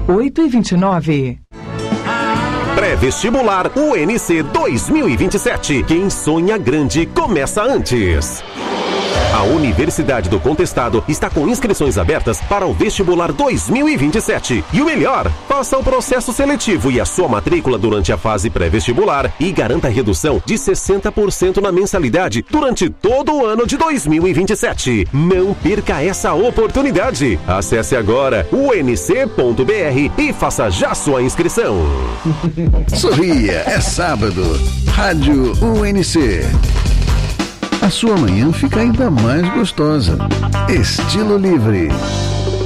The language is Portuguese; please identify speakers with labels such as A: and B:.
A: 8h29.
B: Pré-vestibular UNC 2027. Quem sonha grande começa antes. A Universidade do Contestado está com inscrições abertas para o vestibular 2027. E o melhor, faça o processo seletivo e a sua matrícula durante a fase pré-vestibular e garanta redução de 60% na mensalidade durante todo o ano de 2027. Não perca essa oportunidade. Acesse agora unc.br e faça já sua inscrição.
C: Sorria, é sábado. Rádio UNC. A sua manhã fica ainda mais gostosa. Estilo Livre.